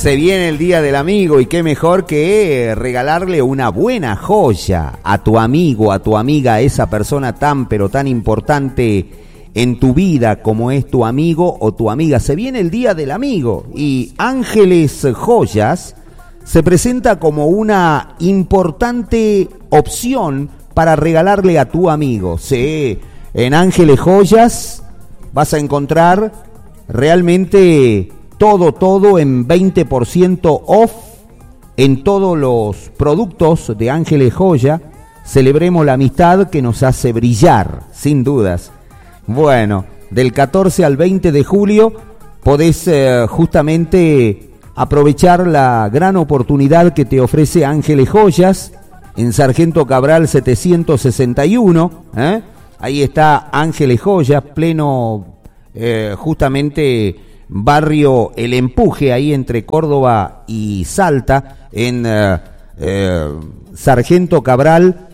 Se viene el Día del Amigo y qué mejor que regalarle una buena joya a tu amigo, a tu amiga, a esa persona tan pero tan importante en tu vida como es tu amigo o tu amiga. Se viene el Día del Amigo y Ángeles Joyas se presenta como una importante opción para regalarle a tu amigo. Sí, en Ángeles Joyas vas a encontrar realmente todo en 20% off en todos los productos de Ángeles Joya. Celebremos la amistad que nos hace brillar, sin dudas. Bueno, del 14 al 20 de julio podés justamente aprovechar la gran oportunidad que te ofrece Ángeles Joyas en Sargento Cabral 761. Ahí está Ángeles Joyas, pleno justamente barrio El Empuje, ahí entre Córdoba y Salta, en Sargento Cabral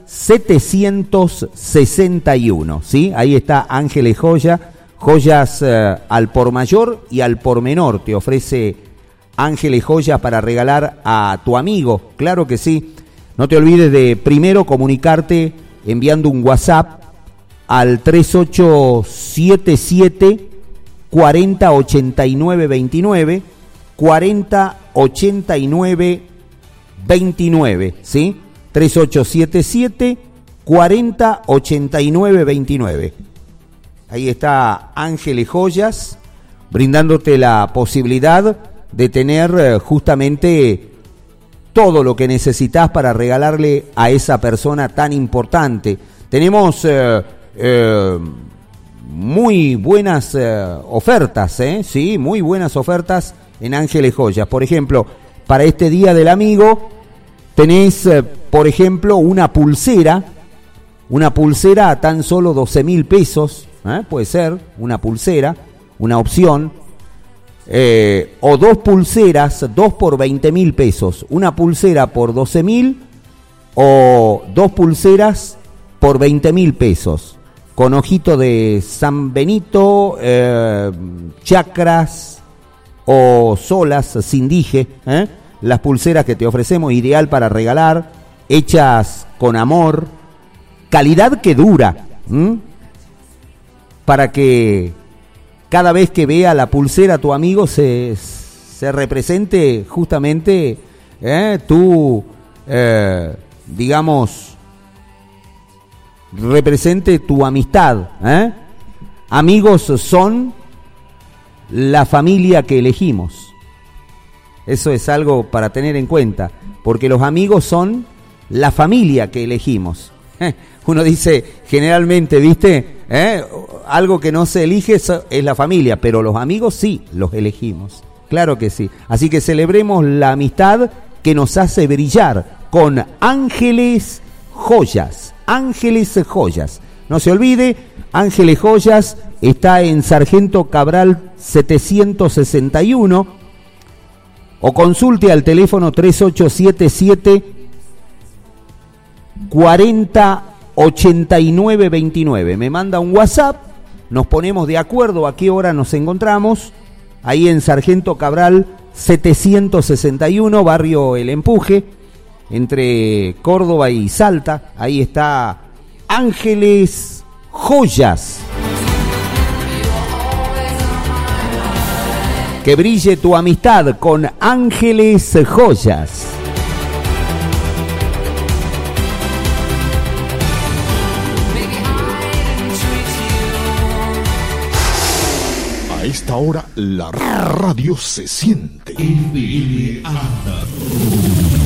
761, ¿sí? Ahí está Ángeles Joya, joyas al por mayor y al por menor, te ofrece Ángeles Joya para regalar a tu amigo, claro que sí. No te olvides de primero comunicarte enviando un WhatsApp al 3877 40 89 29, 40 89 29, ¿sí? 3877 40 89 29. Ahí está Ángeles Joyas, brindándote la posibilidad de tener justamente todo lo que necesitas para regalarle a esa persona tan importante. Tenemos muy buenas ofertas, sí, muy buenas ofertas en Ángeles Joyas. Por ejemplo, para este Día del Amigo tenés, por ejemplo, una pulsera a tan solo 12.000 pesos, puede ser una pulsera, una opción, o dos pulseras, 2 por 20.000 pesos, una pulsera por 12.000 o dos pulseras por 20.000 pesos. Con ojito de San Benito, chakras o solas sin dije, las pulseras que te ofrecemos, ideal para regalar, hechas con amor, calidad que dura, para que cada vez que vea la pulsera tu amigo se represente justamente represente tu amistad. Amigos son la familia que elegimos. Eso es algo para tener en cuenta, porque los amigos son la familia que elegimos. Uno dice generalmente, ¿viste? Algo que no se elige es la familia, pero los amigos sí los elegimos. Claro que sí. Así que celebremos la amistad que nos hace brillar con Ángeles Joyas. Ángeles Joyas. No se olvide, Ángeles Joyas está en Sargento Cabral 761 o consulte al teléfono 3877 40 89 29. Me manda un WhatsApp, nos ponemos de acuerdo a qué hora nos encontramos, ahí en Sargento Cabral 761, barrio El Empuje, entre Córdoba y Salta. Ahí está Ángeles Joyas. Que brille tu amistad con Ángeles Joyas. A esta hora la radio se siente.